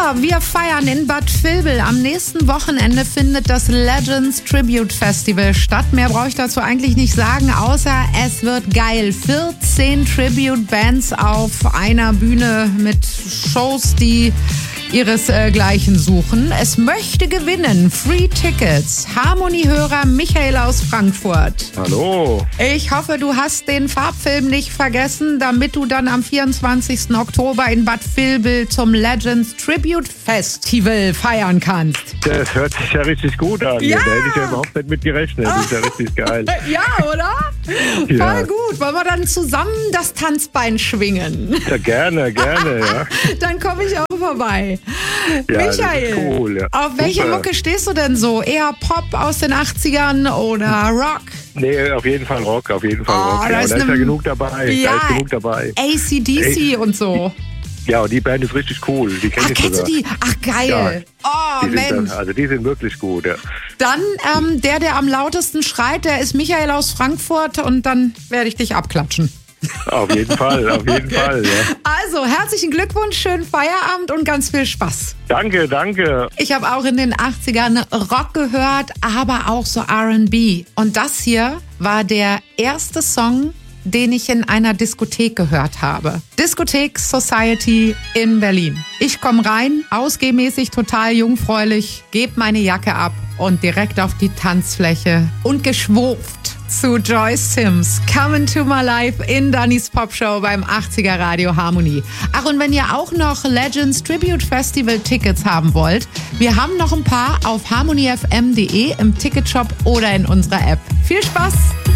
Ja, wir feiern in Bad Vilbel. Am nächsten Wochenende findet das Legends Tribute Festival statt. Mehr brauche ich dazu eigentlich nicht sagen, außer es wird geil. 14 Tribute-Bands auf einer Bühne mit Shows, die ihresgleichen suchen. Es möchte gewinnen. Free Tickets. Harmony-Hörer Michael aus Frankfurt. Hallo. Ich hoffe, du hast den Farbfilm nicht vergessen, damit du dann am 24. Oktober in Bad Vilbel zum Legends Tribute Festival feiern kannst. Das hört sich ja richtig gut an. Ja. Da hätte ich ja überhaupt nicht mit gerechnet. Das ist ja richtig geil. Ja, oder? Ja. Voll gut. Wollen wir dann zusammen das Tanzbein schwingen? Ja, gerne, ja. Dann komme ich auch vorbei. Ja, Michael, das ist cool, ja. auf welche Super. Mucke stehst du denn so? Eher Pop aus den 80ern oder Rock? Nee, auf jeden Fall Rock, Rock. da Ja, ist da ist eine- ja genug dabei. Ja. Da ist genug dabei. AC/DC und so. Ja, und die Band ist richtig cool. Die Ach, kenn ich kennst du sogar. die? Ach, geil. Oh, Die sind Mensch. also die sind wirklich gut, ja. Dann der am lautesten schreit, der ist Michael aus Frankfurt und dann werde ich dich abklatschen. Auf jeden Fall, ja. Also, herzlichen Glückwunsch, schönen Feierabend und ganz viel Spaß. Danke. Ich habe auch in den 80ern Rock gehört, aber auch so R&B. Und das hier war der erste Song, den ich in einer Diskothek gehört habe. Diskothek Society in Berlin. Ich komme rein, ausgehmäßig, total jungfräulich, gebe meine Jacke ab und direkt auf die Tanzfläche und geschwurft zu Joyce Sims. Come into my life in Dannys Popshow beim 80er Radio Harmony. Ach, und wenn ihr auch noch Legends Tribute Festival Tickets haben wollt, wir haben noch ein paar auf harmonyfm.de im Ticketshop oder in unserer App. Viel Spaß!